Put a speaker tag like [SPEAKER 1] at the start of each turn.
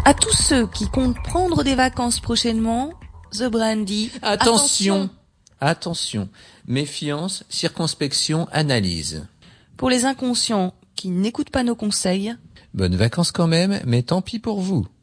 [SPEAKER 1] À tous ceux qui comptent prendre des vacances prochainement, The Brand dit
[SPEAKER 2] Attention. Méfiance, circonspection, analyse.
[SPEAKER 1] Pour les inconscients qui n'écoutent pas nos conseils,
[SPEAKER 2] Bonnes vacances quand même, mais tant pis pour vous.